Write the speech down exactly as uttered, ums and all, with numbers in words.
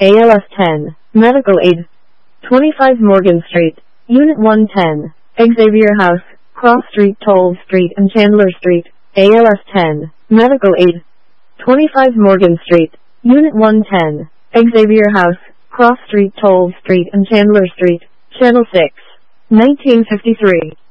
A L S ten, Medical Aid. twenty-five Morgan Street, Unit one ten, Xavier House, Cross Street, Toll Street and Chandler Street. A L S ten, Medical Aid. twenty-five Morgan Street, Unit one ten, Xavier House, Cross Street, Toll Street and Chandler Street. Channel six, nineteen fifty-three.